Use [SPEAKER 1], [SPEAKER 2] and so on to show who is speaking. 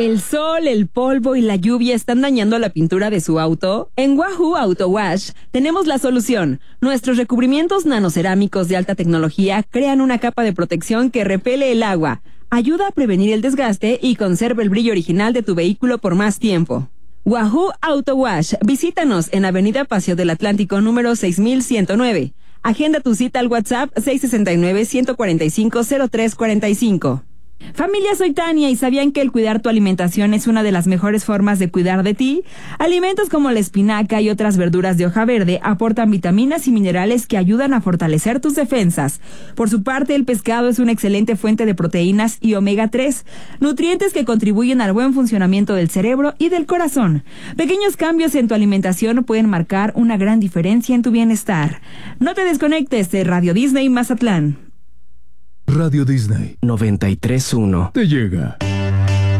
[SPEAKER 1] ¿El sol, el polvo y la lluvia están dañando la pintura de su auto? En Wahoo Auto Wash tenemos la solución. Nuestros recubrimientos nanocerámicos de alta tecnología crean una capa de protección que repele el agua, ayuda a prevenir el desgaste y conserva el brillo original de tu vehículo por más tiempo. Wahoo Auto Wash. Visítanos en Avenida Paseo del Atlántico número 6109. Agenda tu cita al WhatsApp 669-145-0345. Familia, soy Tania y ¿sabían que el cuidar tu alimentación es una de las mejores formas de cuidar de ti? Alimentos como la espinaca y otras verduras de hoja verde aportan vitaminas y minerales que ayudan a fortalecer tus defensas. Por su parte, el pescado es una excelente fuente de proteínas y omega 3, nutrientes que contribuyen al buen funcionamiento del cerebro y del corazón. Pequeños cambios en tu alimentación pueden marcar una gran diferencia en tu bienestar. No te desconectes de Radio Disney Mazatlán.
[SPEAKER 2] Radio Disney
[SPEAKER 3] 93.1
[SPEAKER 2] te llega.